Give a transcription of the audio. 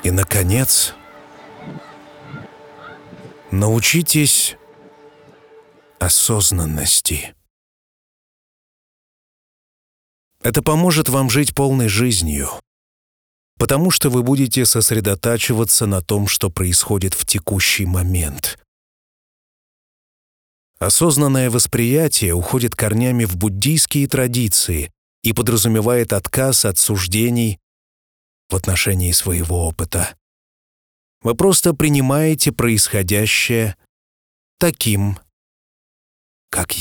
И, наконец, научитесь осознанности. Это поможет вам жить полной жизнью, потому что вы будете сосредотачиваться на том, что происходит в текущий момент. Осознанное восприятие уходит корнями в буддийские традиции и подразумевает отказ от суждений в отношении своего опыта. Вы просто принимаете происходящее таким, как